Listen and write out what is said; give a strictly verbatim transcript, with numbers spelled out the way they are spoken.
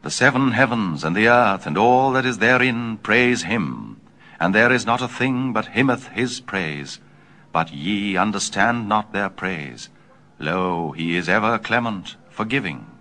The seven heavens and the earth and all that is therein praise him, and there is not a thing but hymneth his praise. But ye understand not their praise. Lo, he is ever clement, forgiving.